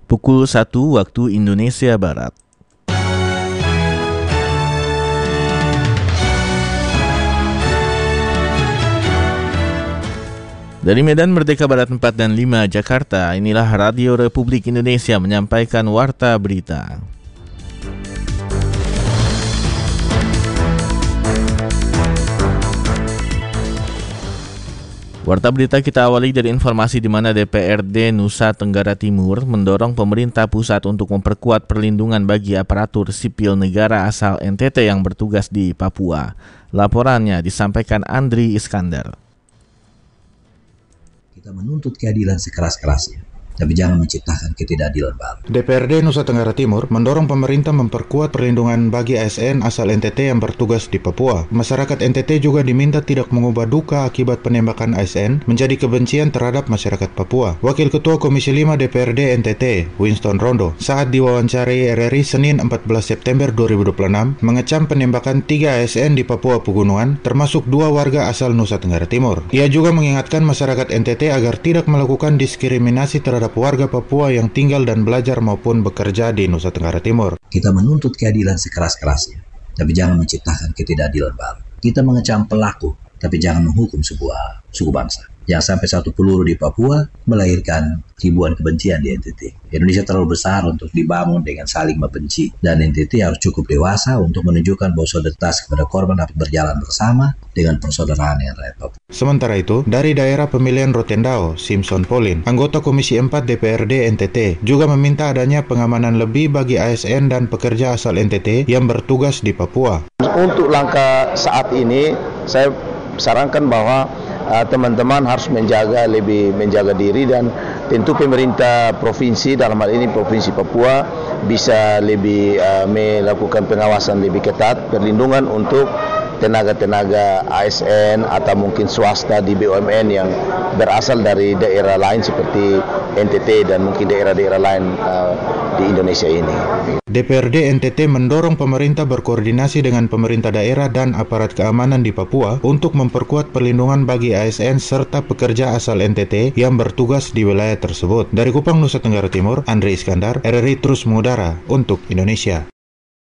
Pukul 1 waktu Indonesia Barat. Dari Medan Merdeka Barat 4 dan 5 Jakarta, inilah Radio Republik Indonesia menyampaikan Warta Berita. Warta berita kita awali dari informasi di mana DPRD Nusa Tenggara Timur mendorong pemerintah pusat untuk memperkuat perlindungan bagi aparatur sipil negara asal NTT yang bertugas di Papua. Laporannya disampaikan Andri Iskandar. Kita menuntut keadilan sekeras-kerasnya, tapi jangan menciptakan ketidakadilan baru. DPRD Nusa Tenggara Timur mendorong pemerintah memperkuat perlindungan bagi ASN asal NTT yang bertugas di Papua. Masyarakat NTT juga diminta tidak mengubah duka akibat penembakan ASN menjadi kebencian terhadap masyarakat Papua. Wakil Ketua Komisi 5 DPRD NTT, Winston Rondo, saat diwawancari RRI Senin 14 September 2026, mengecam penembakan 3 ASN di Papua Pegunungan, termasuk 2 warga asal Nusa Tenggara Timur. Ia juga mengingatkan masyarakat NTT agar tidak melakukan diskriminasi terhadap warga Papua yang tinggal dan belajar maupun bekerja di Nusa Tenggara Timur. Kita menuntut keadilan sekeras-kerasnya, tapi jangan menciptakan ketidakadilan baru. Kita mengecam pelaku, tapi jangan menghukum sebuah suku bangsa. Yang sampai 1 peluru di Papua melahirkan ribuan kebencian di NTT. Indonesia terlalu besar untuk dibangun dengan saling membenci, dan NTT harus cukup dewasa untuk menunjukkan bahwa solidaritas kepada korban dapat berjalan bersama dengan persaudaraan yang rakyat Papua. Sementara itu, dari daerah pemilihan Rotendao, Simpson Pauline, anggota Komisi 4 DPRD NTT, juga meminta adanya pengamanan lebih bagi ASN dan pekerja asal NTT yang bertugas di Papua. Untuk langkah saat ini, saya sarankan bahwa teman-teman harus menjaga diri, dan tentu pemerintah provinsi, dalam hal ini Provinsi Papua, bisa lebih melakukan pengawasan lebih ketat, perlindungan untuk tenaga-tenaga ASN atau mungkin swasta di BUMN yang berasal dari daerah lain seperti NTT dan mungkin daerah-daerah lain di Indonesia ini. DPRD NTT mendorong pemerintah berkoordinasi dengan pemerintah daerah dan aparat keamanan di Papua untuk memperkuat perlindungan bagi ASN serta pekerja asal NTT yang bertugas di wilayah tersebut. Dari Kupang, Nusa Tenggara Timur, Andri Iskandar, RRI terus mengudara untuk Indonesia.